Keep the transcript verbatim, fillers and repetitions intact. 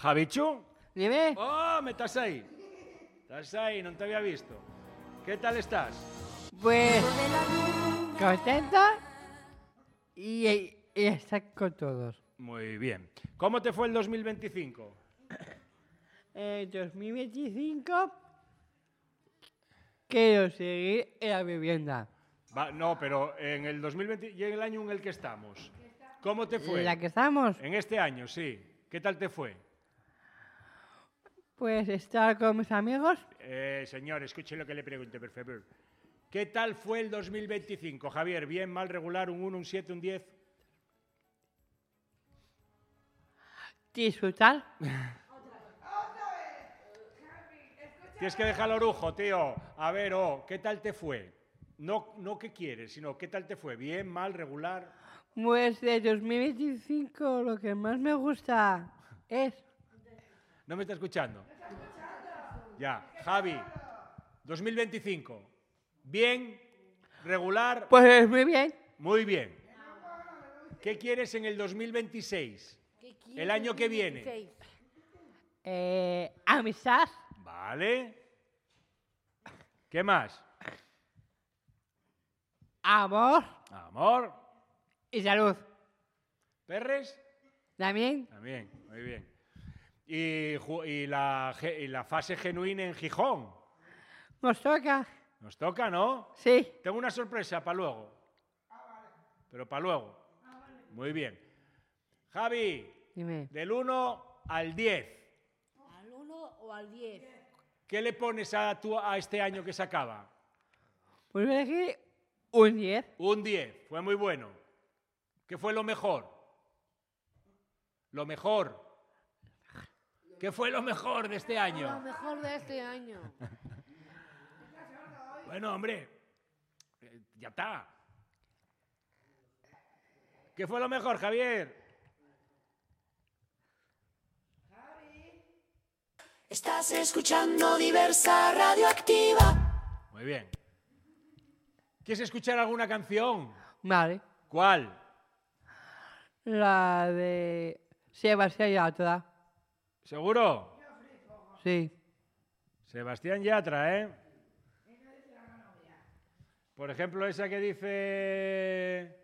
Javichu? Dime. Oh, me estás ahí. Estás ahí, no te había visto. ¿Qué tal estás? Pues contenta y, y estar con todos. Muy bien. ¿Cómo te fue el dos mil veinticinco? En dos mil veinticinco quiero seguir en la vivienda. Va, no, pero en el dos mil veinte y en el año en el que estamos. ¿Cómo te fue? ¿En la que estamos? En este año, sí. ¿Qué tal te fue? Pues estar con mis amigos. Eh, señor, escuche lo que le pregunto, por favor. ¿Qué tal fue el dos mil veinticinco, Javier? ¿Bien, mal, regular, un uno, un siete, un diez? Disfrutar. Tienes que dejar el orujo, tío. A ver, oh, ¿qué tal te fue? No, no qué quieres, sino ¿qué tal te fue? ¿Bien, mal, regular? Pues de dos mil veinticinco lo que más me gusta es... ¿No me está escuchando? Ya, Javi, dos mil veinticinco. ¿Bien? ¿Regular? Pues muy bien. Muy bien. ¿Qué quieres en el dos mil veintiséis? El año que viene. Eh, amistad. Vale. ¿Qué más? Amor Amor. y salud. ¿Perres? También. También, muy bien. Y, ju- y la, ge- y la fase genuina en Gijón. Nos toca. Nos toca, ¿no? Sí. Tengo una sorpresa para luego. Pero para luego. Muy bien. Javi, Dime. del uno al diez. ¿Al uno o al diez? ¿Qué le pones a, tu, a este año que se acaba? Pues voy a elegir un diez. Un diez. Fue muy bueno. ¿Qué fue lo mejor? Lo mejor. ¿Qué fue lo mejor de este Lo año? mejor de este año. Bueno, hombre, eh, ya está. ¿Qué fue lo mejor, Javier? Estás escuchando Diversa Radioactiva. Muy bien. ¿Quieres escuchar alguna canción? Vale. ¿Cuál? La de Sebastián Yatra. ¿Seguro? Sí. Sebastián Yatra, ¿eh? Por ejemplo, esa que dice...